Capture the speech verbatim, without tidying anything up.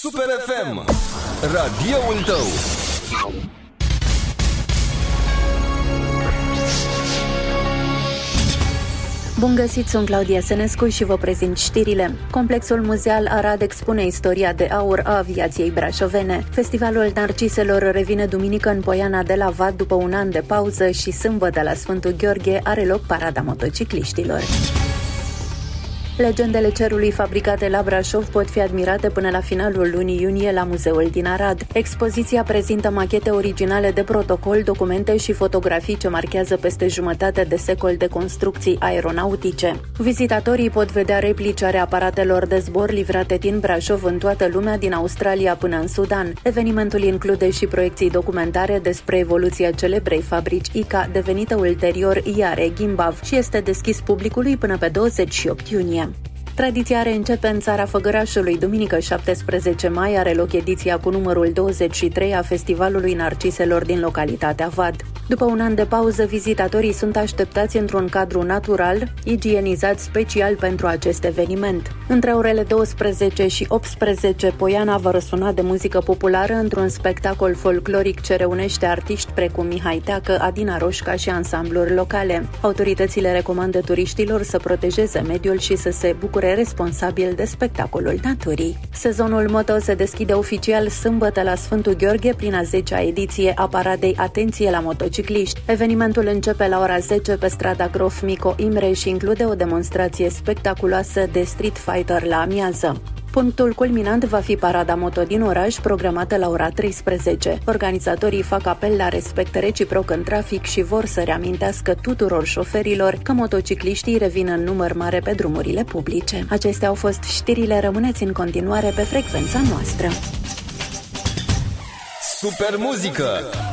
Super F M, radioul tău. Bun găsit, sunt Claudia Senescu și vă prezint știrile. Complexul muzeal Arad expune istoria de aur a aviației brașovene. Festivalul Narciselor revine duminică în Poiana de la Vad după un an de pauză și sâmbătă la Sfântul Gheorghe are loc parada motocicliștilor. Legendele cerului fabricate la Brașov pot fi admirate până la finalul lunii iunie la muzeul din Arad. Expoziția prezintă machete originale de protocol, documente și fotografii ce marchează peste jumătate de secol de construcții aeronautice. Vizitatorii pot vedea replici ale aparatelor de zbor livrate din Brașov în toată lumea, din Australia până în Sudan. Evenimentul include și proiecții documentare despre evoluția celebrei fabrici I C A, devenită ulterior I A R E Gimbav, și este deschis publicului până pe douăzeci și opt iunie. Tradiția reîncepe în țara Făgărașului. Duminică șaptesprezece mai are loc ediția cu numărul douăzeci și trei a Festivalului Narciselor din localitatea Vad. După un an de pauză, vizitatorii sunt așteptați într-un cadru natural, igienizat special pentru acest eveniment. Între orele douăsprezece și optsprezece, Poiana va răsuna de muzică populară într-un spectacol folcloric ce reunește artiști precum Mihai Teacă, Adina Roșca și ansambluri locale. Autoritățile recomandă turiștilor să protejeze mediul și să se bucure responsabil de spectacolul naturii. Sezonul moto se deschide oficial sâmbătă la Sfântul Gheorghe prin a zecea ediție a paradei Atenție la motocicliști. Evenimentul începe la ora zece pe strada Grof Mico Imre și include o demonstrație spectaculoasă de Street Fighter la amiază. Punctul culminant va fi parada moto din oraș, programată la ora treisprezece. Organizatorii fac apel la respect reciproc în trafic și vor să reamintească tuturor șoferilor că motocicliștii revin în număr mare pe drumurile publice. Acestea au fost știrile, rămâneți în continuare pe frecvența noastră. Super muzică